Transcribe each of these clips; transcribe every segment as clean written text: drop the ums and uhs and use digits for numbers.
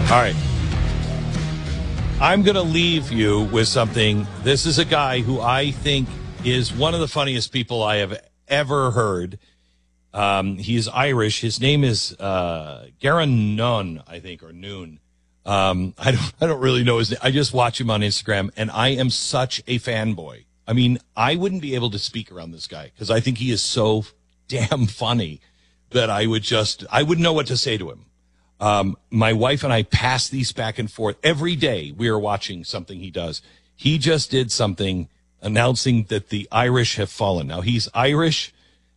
All right. I'm going to leave you with something. This is a guy who I think is one of the funniest people I have ever heard. He's Irish. His name is Garen Nunn, I think, or Noon. I don't really know his name. I just watch him on Instagram, and I am such a fanboy. I mean, I wouldn't be able to speak around this guy because I think he is so damn funny that I wouldn't know what to say to him. My wife and I pass these back and forth. Every day we are watching something he does. He just did something announcing that the Irish have fallen. Now, he's Irish.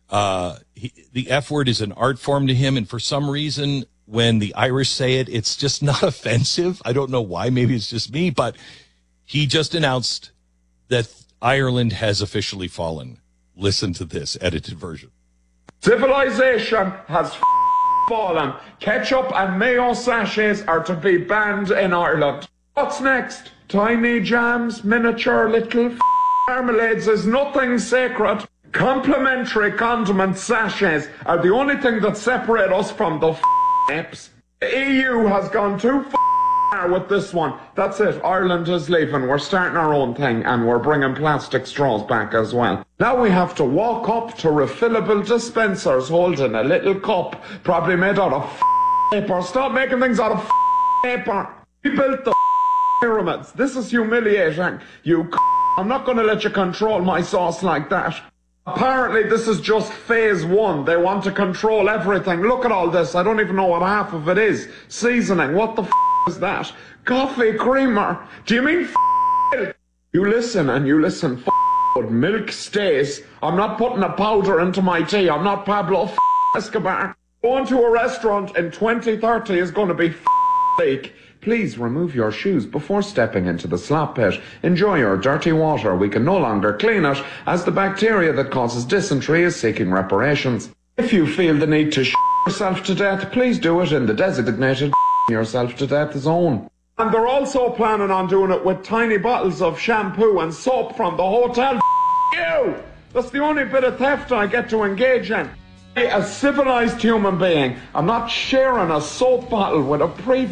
The F word is an art form to him, and for some reason, when the Irish say it, it's just not offensive. I don't know why. Maybe it's just me, but he just announced that Ireland has officially fallen. Listen to this edited version. Civilization has fallen. Ketchup and mayo sachets are to be banned in Ireland. What's next? Tiny jams, miniature little marmalades is nothing sacred. Complimentary condiment sachets are the only thing that separate us from the apes. The EU has gone too far with this one. That's it. Ireland is leaving. We're starting our own thing, and we're bringing plastic straws back as well. Now we have to walk up to refillable dispensers holding a little cup, probably made out of paper. Stop making things out of paper. We built the pyramids. This is humiliating. I'm not going to let you control my sauce like that. Apparently, this is just phase one. They want to control everything. Look at all this. I don't even know what half of it is. Seasoning. What the is that? Coffee creamer. Do you mean milk? You listen and you listen. But milk stays. I'm not putting a powder into my tea. I'm not Pablo Escobar. Going to a restaurant in 2030 is going to be fake. Please remove your shoes before stepping into the slop pit. Enjoy your dirty water. We can no longer clean it as the bacteria that causes dysentery is seeking reparations. If you feel the need to yourself to death, please do it in the designated yourself to death zone. And they're also planning on doing it with tiny bottles of shampoo and soap from the hotel. You! That's the only bit of theft I get to engage in. A civilized human being. I'm not sharing a soap bottle with a previous